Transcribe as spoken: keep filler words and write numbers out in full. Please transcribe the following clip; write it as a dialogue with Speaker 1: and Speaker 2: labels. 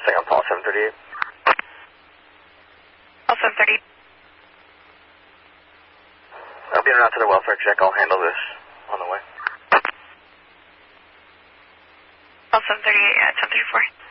Speaker 1: Stay on Paul seven thirty-eight.
Speaker 2: Paul seven thirty-eight.
Speaker 1: I'll be in route to the welfare check. I'll handle this on the way.
Speaker 2: Paul seven thirty-eight at ten thirty-four.